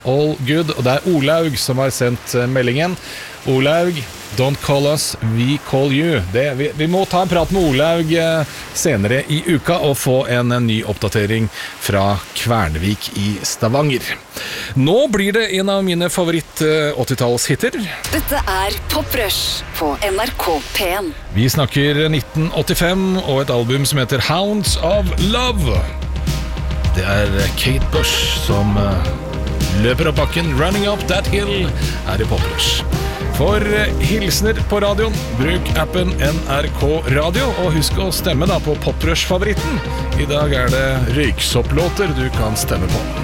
All good, og det Olaug som har sendt meldingen. Olaug, don't call us, we call you. Vi må ta en prat med Olaug senere i uka og få en ny oppdatering fra Kvernvik i Stavanger. Nå blir det en av mine favoritt 80-tallshitter. Dette Pop Rush på NRK P1. Vi snakker 1985 og et album som heter Hounds of Love. Det Kate Bush som løper opp bakken, running up that hill, I Pop Rush. For hilsner på radioen, bruk appen NRK Radio, og husk å stemme da på Pop Rush-favoritten. I dag det røyksopplåter du kan stemme på.